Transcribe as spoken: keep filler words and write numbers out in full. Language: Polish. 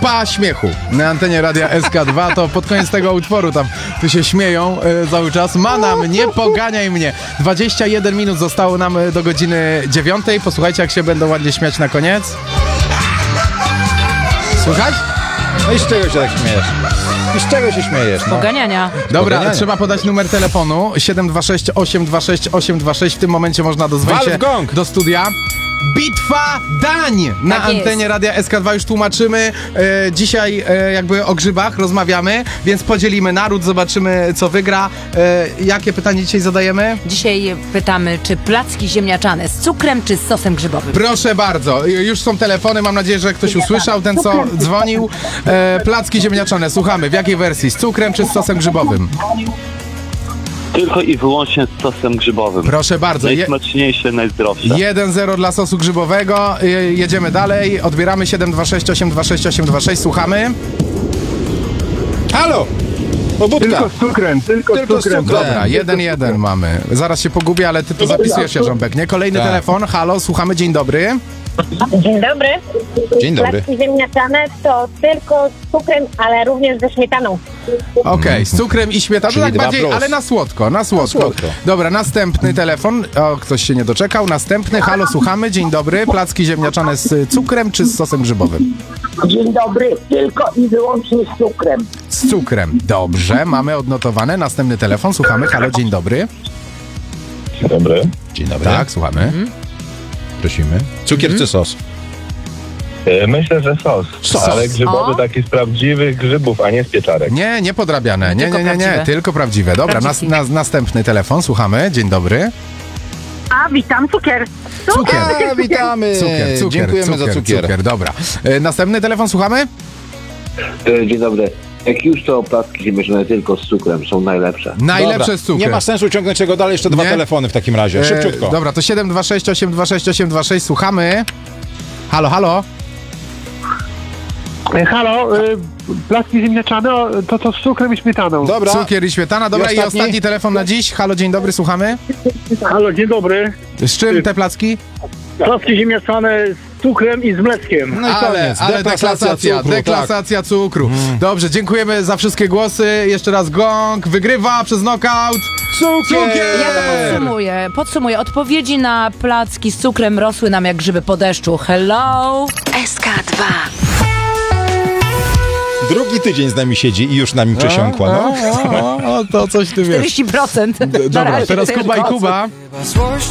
Kupa śmiechu na antenie Radia S K dwa. To pod koniec tego utworu tam tu się śmieją e, cały czas. Manam, nie poganiaj mnie. dwadzieścia jeden minut zostało nam do godziny dziewiątej. Posłuchajcie, jak się będą ładnie śmiać na koniec. Słychać? No i z czego się tak śmiejesz? I z czego się śmiejesz? No? Poganiania. Dobra, Poganiania. trzeba podać numer telefonu siedem dwa sześć osiem dwa sześć osiem dwa sześć. W tym momencie można dozwolić Wal się w gong. do studia. Bitwa dań na Tak jest. antenie Radia S K dwa już tłumaczymy. E, dzisiaj e, jakby o grzybach rozmawiamy, więc podzielimy naród, zobaczymy co wygra. E, jakie pytanie dzisiaj zadajemy? Dzisiaj pytamy, czy placki ziemniaczane z cukrem, czy z sosem grzybowym? Proszę bardzo, już są telefony, mam nadzieję, że ktoś usłyszał, ten co dzwonił. E, placki ziemniaczane, słuchamy. W jakiej wersji? Z cukrem czy z sosem grzybowym? Tylko i wyłącznie z sosem grzybowym. Proszę bardzo. Je- Najsmaczniejsze, najzdrowsze. jeden zero dla sosu grzybowego. Je- jedziemy dalej. Odbieramy siedem dwa sześć osiem dwa sześć osiem dwa sześć. Słuchamy. Halo! Pobudka! Tylko z cukrem, tylko, Tylko z cukrem. z cukrem. Dobra, jeden jeden mamy. Zaraz się pogubię, ale ty to zapisujesz, Jarząbek, nie? Kolejny Tak. telefon. Halo, słuchamy. Dzień dobry. Dzień dobry. Dzień dobry. Placki ziemniaczane to tylko z cukrem, ale również ze śmietaną. Okej, z cukrem i śmietaną, Czyli tak dwa bardziej, plus. ale na słodko, na słodko. słodko. Dobra, następny telefon. O, ktoś się nie doczekał. Następny. Halo, słuchamy. Dzień dobry. Placki ziemniaczane z cukrem czy z sosem grzybowym? Dzień dobry. Tylko i wyłącznie z cukrem. Z cukrem. Dobrze, mamy odnotowane. Następny telefon. Słuchamy. Halo, dzień dobry. Dzień dobry. Dzień dobry. Tak, słuchamy. Prosimy. Cukier czy sos? E, Myślę, że sos, Sos. ale grzybowy O. taki z prawdziwych grzybów, a nie z pieczarek. Nie, nie podrabiane. Nie, Tylko nie, nie, nie. prawdziwe. Tylko prawdziwe. Dobra, nas, Prawdziwki. nas, następny telefon. Słuchamy. Dzień dobry. A, witam, cukier. Cukier. A, witamy! Cukier, cukier, Dziękujemy cukier, za cukier. cukier. Dobra. E, następny telefon. Słuchamy. E, Dzień dobry. Jak już to placki ziemniaczane tylko z cukrem są najlepsze. Najlepsze Dobra. z cukrem. Nie ma sensu ciągnąć czego dalej, jeszcze dwa Nie? telefony w takim razie. Szybciutko. E, dobra, to siedem dwa sześć osiem dwa sześć osiem dwa sześć. Słuchamy. Halo, halo. Halo, y, placki ziemniaczane o, to co z cukrem i śmietaną. Dobra. Cukier i śmietana. Dobra, I i ostatni? ostatni telefon na dziś. Halo, dzień dobry, słuchamy. Halo, dzień dobry. Z czym te placki? Placki ziemniaczane z cukrem i z mleczkiem. No i ale, koniec. ale Deklasacja deklasacja, cukru, deklasacja cukru. Dobrze, dziękujemy za wszystkie głosy. Jeszcze raz gong. Wygrywa przez knockout. Cukier! Ja to podsumuję. Podsumuję. Odpowiedzi na placki z cukrem rosły nam jak grzyby po deszczu. Hello! S K dwa. Drugi tydzień z nami siedzi i już nami przesiąkła. No. O, o, o, to coś ty wiesz. czterdzieści procent. Dobra, teraz Kuba i Kuba. Złość